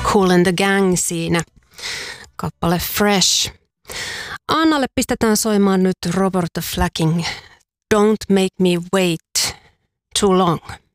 Kool and the Gang siinä. Kappale Fresh. Annalle pistetään soimaan nyt Roberta Flacking. Don't make me wait too long.